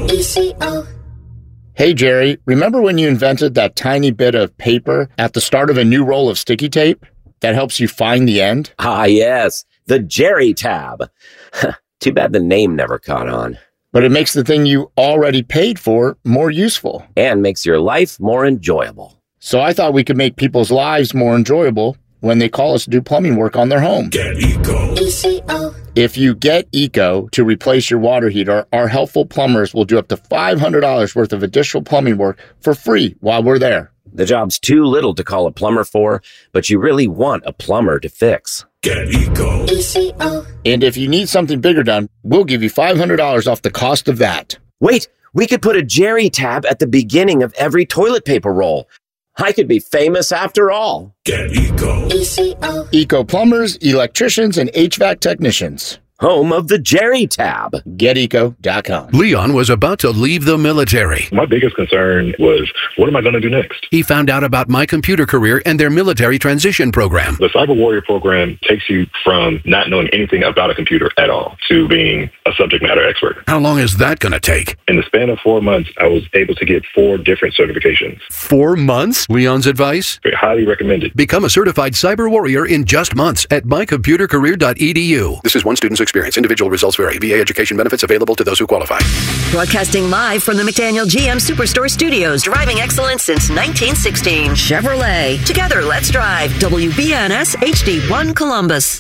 ECO. Hey, Jerry, remember when you invented that tiny bit of paper at the start of a new roll of sticky tape that helps you find the end? Ah, yes. The Jerry tab. Too bad the name never caught on. But it makes the thing you already paid for more useful. And makes your life more enjoyable. So I thought we could make people's lives more enjoyable when they call us to do plumbing work on their home. Get ECO. ECO. If you get ECO to replace your water heater, our helpful plumbers will do up to $500 worth of additional plumbing work for free while we're there. The job's too little to call a plumber for, but you really want a plumber to fix. Get ECO. ECO. And if you need something bigger done, we'll give you $500 off the cost of that. Wait, we could put a Jerry tab at the beginning of every toilet paper roll. I could be famous after all. Get ECO. ECO. ECO plumbers, electricians, and HVAC technicians. Home of the Jerry tab. GetEco.com. Leon was about to leave the military. My biggest concern was, what am I going to do next? He found out about My Computer Career and their military transition program. The Cyber Warrior program takes you from not knowing anything about a computer at all to being a subject matter expert. How long is that going to take? In the span of 4 months, I was able to get 4 different certifications. 4 months? Leon's advice? Highly recommended. Become a certified cyber warrior in just months at mycomputercareer.edu. This is one student's experience. Individual results vary. VA education benefits available to those who qualify. Broadcasting live from the McDaniel GM Superstore Studios. Driving excellence since 1916. Chevrolet. Together, let's drive. WBNS HD1 Columbus.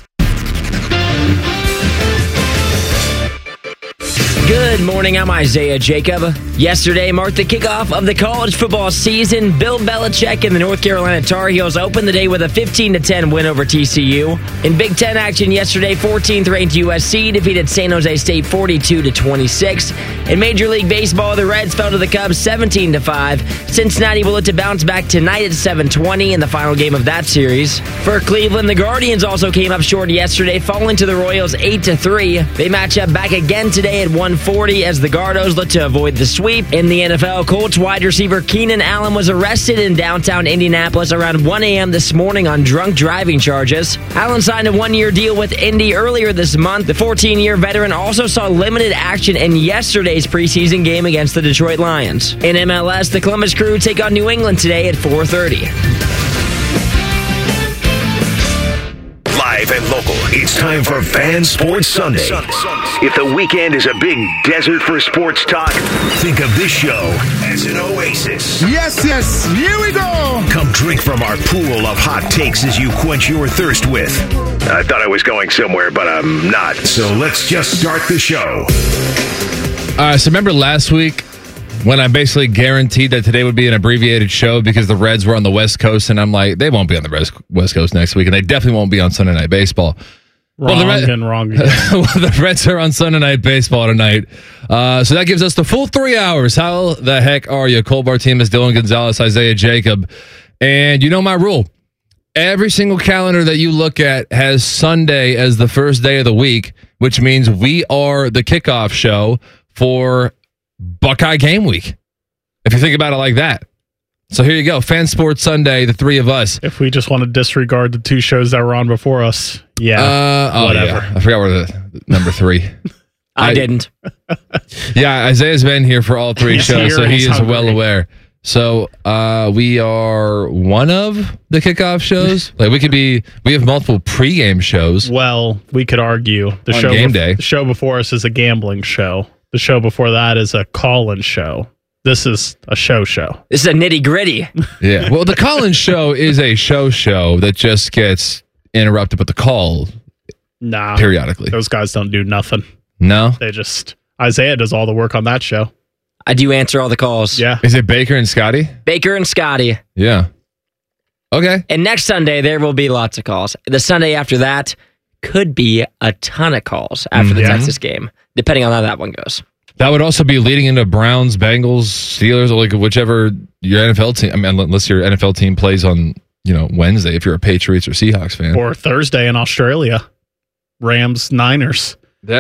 Good morning, I'm Isaiah Jacob. Yesterday marked the kickoff of the college football season. Bill Belichick and the North Carolina Tar Heels opened the day with a 15-10 win over TCU. In Big Ten action yesterday, 14th-ranked USC defeated San Jose State 42-26. In Major League Baseball, the Reds fell to the Cubs 17-5. Cincinnati will look to bounce back tonight at 7:20 in the final game of that series. For Cleveland, the Guardians also came up short yesterday, falling to the Royals 8-3. They match up back again today at 1:40 as the Gardos look to avoid the sweep. In the NFL, Colts wide receiver Keenan Allen was arrested in downtown Indianapolis around 1 a.m. this morning on drunk driving charges. Allen signed a 1-year deal with Indy earlier this month. The 14-year veteran also saw limited action in yesterday's preseason game against the Detroit Lions. In MLS, the Columbus Crew take on New England today at 4:30. Live and local, it's time for Fan Sports Sunday. If the weekend is a big desert for sports talk, think of this show as an oasis. Yes, here we go. Come drink from our pool of hot takes as you quench your thirst with. I thought I was going somewhere, but I'm not. So let's just start the show. So remember last week when I basically guaranteed that today would be an abbreviated show because the Reds were on the West Coast, and I'm like, they won't be on the West Coast next week, and they definitely won't be on Sunday Night Baseball. Wrong again. Well, the Reds are on Sunday Night Baseball tonight. So that gives us the full 3 hours. How the heck are you? Cole Bartimas, Dylan Gonzalez, Isaiah Jacob. And you know my rule. Every single calendar that you look at has Sunday as the first day of the week, which means we are the kickoff show for Buckeye Game Week, if you think about it like that. So here you go, Fan Sports Sunday, the three of us. If we just want to disregard the 2 shows that were on before us, whatever. Yeah. I forgot where the number 3. I didn't. Yeah, Isaiah's been here for all 3 shows, so he is well aware. So we are one of the kickoff shows. Like we have multiple pregame shows. Well, we could argue the on show game day. The show before us is a gambling show. The show before that is a call-in show. This is a show. This is a nitty-gritty. Yeah. Well, the call-in show is a show that just gets interrupted with the call periodically. Those guys don't do nothing. No? Isaiah does all the work on that show. I do answer all the calls. Yeah. Is it Baker and Scotty? Baker and Scotty. Yeah. Okay. And next Sunday, there will be lots of calls. The Sunday after that could be a ton of calls after the Texas game, depending on how that one goes. That would also be leading into Browns, Bengals, Steelers, or like whichever your NFL team. I mean, unless your NFL team plays on Wednesday, if you're a Patriots or Seahawks fan, or Thursday in Australia, Rams, Niners.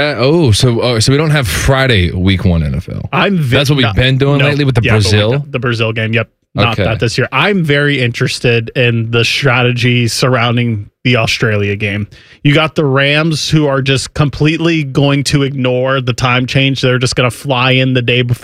So we don't have Friday Week 1 NFL. That's what we've been doing lately with the Brazil. The Brazil game. Yep. Not that this year. I'm very interested in the strategy surrounding the Australia game. You got the Rams, who are just completely going to ignore the time change. They're just going to fly in the day before